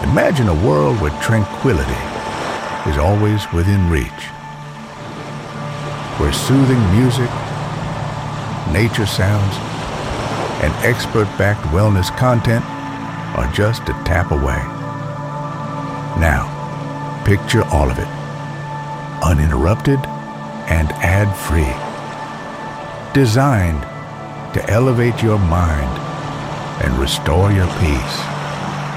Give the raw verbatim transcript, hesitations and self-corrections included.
Imagine a world where tranquility is always within reach, where soothing music, nature sounds, and expert-backed wellness content are just a tap away. Now, picture all of it, uninterrupted and ad-free. Designed to elevate your mind and restore your peace.